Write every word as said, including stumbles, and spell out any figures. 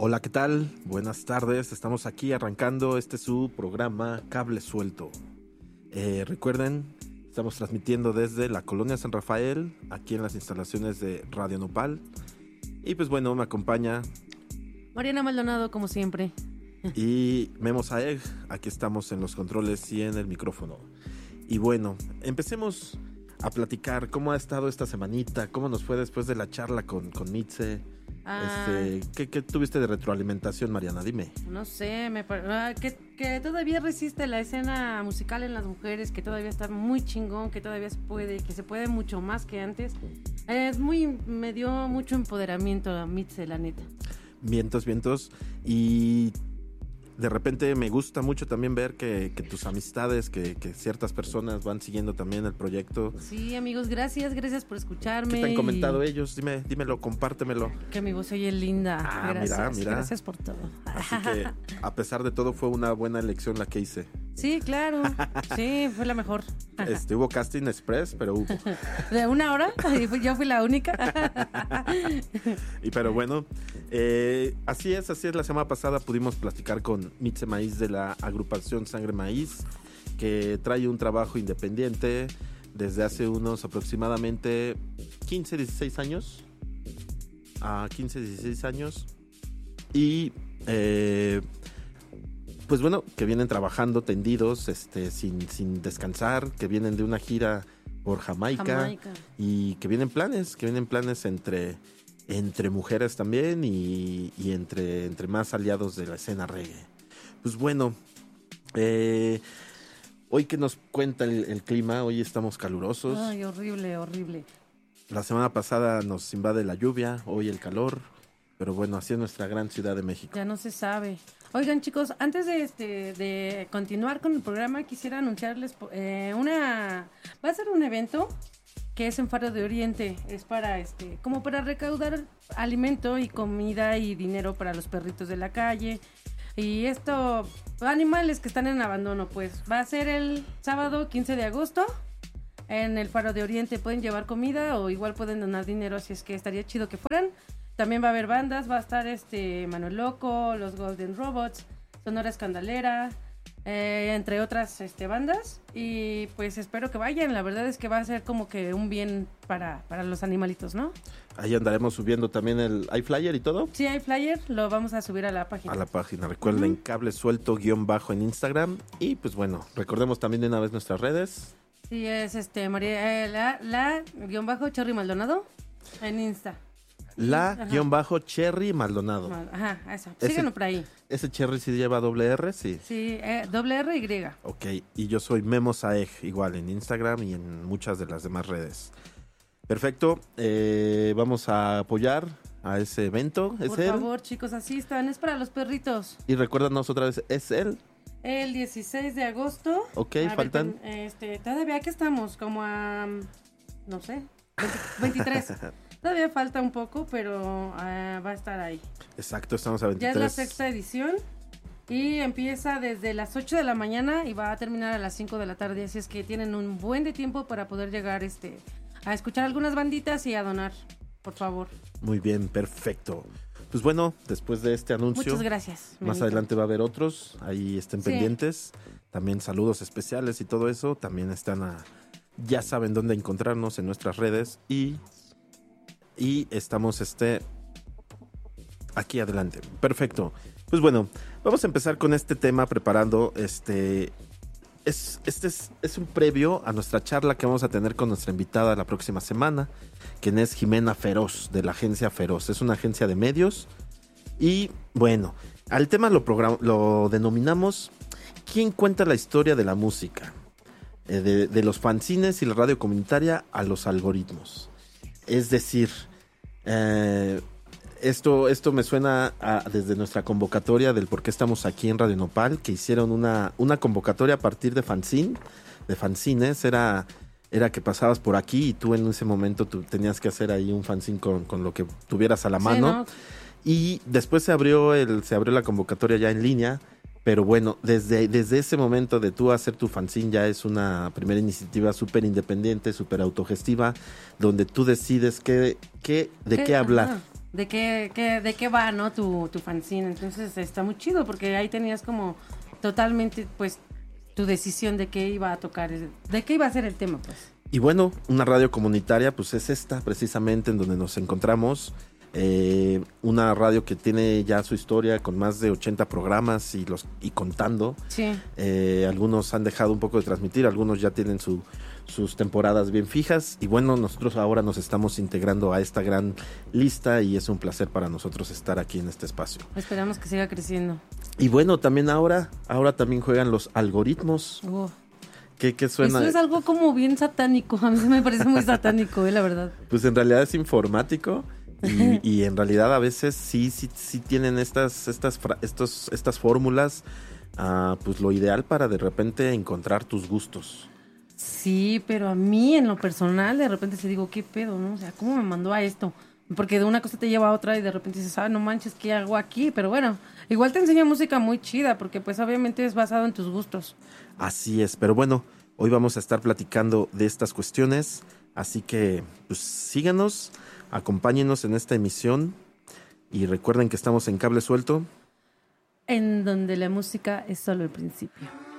Hola, ¿qué tal? Buenas tardes, estamos aquí arrancando este su programa Cable Suelto. Eh, recuerden, estamos transmitiendo desde la Colonia San Rafael, aquí en las instalaciones de Radio Nopal. Y pues bueno, me acompaña Mariana Maldonado, como siempre. Y Memo Saeg, aquí estamos en los controles y en el micrófono. Y bueno, empecemos a platicar cómo ha estado esta semanita, cómo nos fue después de la charla con, con Mitze. Ah, Este, ¿qué, ¿Qué tuviste de retroalimentación, Mariana? Dime. no sé, me par- ah, que, que todavía resiste la escena musical en las mujeres, que todavía está muy chingón, que todavía se puede, que se puede mucho más que antes. Es muy, me dio mucho empoderamiento a Mitze, la neta. Vientos, vientos. Y de repente me gusta mucho también ver que, que tus amistades, que, que ciertas personas van siguiendo también el proyecto. Sí, amigos, gracias, gracias por escucharme. ¿Qué te han comentado y... ellos? Dime, dímelo, compártemelo. Que mi voz se oye linda. Ah, gracias, mira, mira. gracias por todo. Así que, a pesar de todo, fue una buena elección la que hice. Sí, claro. Sí, fue la mejor. Este, hubo casting express, pero hubo. ¿De una hora? Y fui- yo fui la única. Y pero bueno, eh, así es, así es. La semana pasada pudimos platicar con Mitze Maíz de la agrupación Sangre Maíz, que trae un trabajo independiente desde hace unos aproximadamente quince, dieciséis años. A quince, dieciséis años. Y eh, pues bueno, que vienen trabajando tendidos, este, sin, sin descansar, que vienen de una gira por Jamaica, Jamaica. y que vienen planes, que vienen planes entre, entre mujeres también y, y entre, entre más aliados de la escena reggae. Pues bueno, eh, hoy que nos cuenta el, el clima, hoy estamos calurosos. Ay, horrible, horrible. La semana pasada nos invade la lluvia, hoy el calor, pero bueno, así es nuestra gran Ciudad de México. Ya no se sabe. Oigan, chicos, antes de este de continuar con el programa, quisiera anunciarles eh, una... Va a ser un evento que es en Faro de Oriente. Es para, este, como para recaudar alimento y comida y dinero para los perritos de la calle. Y esto, animales que están en abandono, pues. Va a ser el sábado quince de agosto en el Faro de Oriente. Pueden llevar comida o igual pueden donar dinero, así es que estaría chido que fueran. También va a haber bandas, va a estar este Manuel Loco, los Golden Robots, Sonora Escandalera, eh, entre otras este, bandas. Y pues espero que vayan, la verdad es que va a ser como que un bien para, para los animalitos, ¿no? Ahí andaremos subiendo también el iFlyer y todo. Sí, hay flyer, lo vamos a subir a la página. A la página, recuerden, uh-huh. Cable Suelto guión bajo en Instagram. Y pues bueno, recordemos también de una vez nuestras redes. Sí, es este María, eh, la, la guión bajo Cherry Maldonado en Insta. La Ajá. guión bajo Cherry Maldonado. Ajá, eso. Ese- Síganlo por ahí. ¿Ese Cherry sí lleva doble R? Sí. Sí, eh, doble R Y. Ok, y yo soy Memo Saeg, igual en Instagram y en muchas de las demás redes. Perfecto, eh, vamos a apoyar a ese evento. ¿Es Por él? favor, chicos, asistan. Es para los perritos. Y recuérdanos otra vez, ¿es él? El dieciséis de agosto. Ok, A ver, faltan. ten- este, todavía que estamos, como a, no sé, veinte veintitrés. Todavía falta un poco, pero ah, va a estar ahí. Exacto, estamos a Ya veintitrés. es la sexta edición y empieza desde las ocho de la mañana y va a terminar a las cinco de la tarde. Así es que tienen un buen de tiempo para poder llegar este, a escuchar algunas banditas y a donar, por favor. Muy bien, perfecto. Pues bueno, después de este anuncio, Muchas gracias. más Memito. adelante va a haber otros, ahí estén Sí. pendientes. También saludos especiales y todo eso, también están a, ya saben dónde encontrarnos en nuestras redes y, y estamos este aquí adelante. Perfecto. Pues bueno, vamos a empezar con este tema preparando este es, este es, es un previo a nuestra charla que vamos a tener con nuestra invitada la próxima semana, quien es Jimena Feroz, de la agencia Feroz. Es una agencia de medios. Y bueno, al tema lo, program- lo denominamos ¿Quién cuenta la historia de la música? Eh, de, de los fanzines y la radio comunitaria a los algoritmos. Es decir, eh, esto, esto me suena a- desde nuestra convocatoria del por qué estamos aquí en Radio Nopal, que hicieron una, una convocatoria a partir de fanzine, de fanzines. Era, era que pasabas por aquí y tú en ese momento tú tenías que hacer ahí un fanzine con, con lo que tuvieras a la Sí, mano. ¿no? Y después se abrió el, se abrió la convocatoria ya en línea. Pero bueno, desde, desde ese momento de tú hacer tu fanzine ya es una primera iniciativa súper independiente, súper autogestiva, donde tú decides qué, qué, de qué, ¿Qué? hablar. Ajá. de qué, qué, de qué va, ¿no? Tu, tu fanzine. Entonces está muy chido porque ahí tenías como totalmente, pues, tu decisión de qué iba a tocar, de qué iba a ser el tema, pues. Y bueno, una radio comunitaria, pues es esta precisamente en donde nos encontramos. Eh, una radio que tiene ya su historia con más de ochenta programas y los y contando. Sí. Eh, algunos han dejado un poco de transmitir, algunos ya tienen su, sus temporadas bien fijas. Y bueno, nosotros ahora nos estamos integrando a esta gran lista y es un placer para nosotros estar aquí en este espacio. Esperamos que siga creciendo. Y bueno, también ahora, ahora también juegan los algoritmos. Oh. ¿Qué, qué suena? Eso es algo como bien satánico. A mí me parece muy satánico, eh, la verdad. Pues en realidad es informático. Y, y en realidad a veces sí, sí, sí tienen estas, estas, estos, estas fórmulas, uh, pues lo ideal para de repente encontrar tus gustos. Sí, pero a mí en lo personal de repente se digo, ¿qué pedo, no? O sea, ¿cómo me mandó a esto? Porque de una cosa te lleva a otra y de repente dices, ah, no manches, ¿qué hago aquí? Pero bueno, igual te enseña música muy chida porque pues obviamente es basado en tus gustos. Así es, pero bueno, hoy vamos a estar platicando de estas cuestiones, así que pues síganos. Acompáñenos en esta emisión y recuerden que estamos en Cable Suelto, en donde la música es solo el principio.